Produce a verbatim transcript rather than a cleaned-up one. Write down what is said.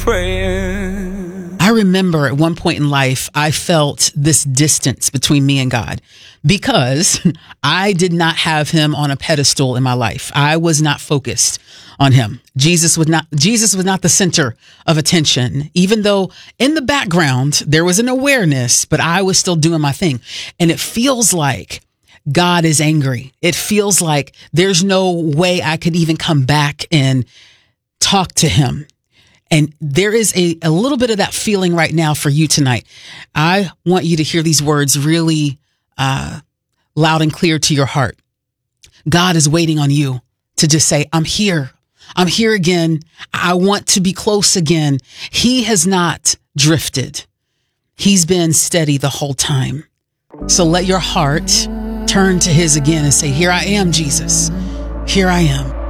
Prayer. I remember at one point in life, I felt this distance between me and God because I did not have him on a pedestal in my life. I was not focused on him. Jesus was not, Jesus was not the center of attention, even though in the background there was an awareness, but I was still doing my thing. And it feels like God is angry. It feels like there's no way I could even come back and talk to him. And there is a, a little bit of that feeling right now for you tonight. I want you to hear these words really uh, loud and clear to your heart. God is waiting on you to just say, I'm here. I'm here again. I want to be close again. He has not drifted. He's been steady the whole time. So let your heart turn to his again and say, here I am, Jesus. Here I am.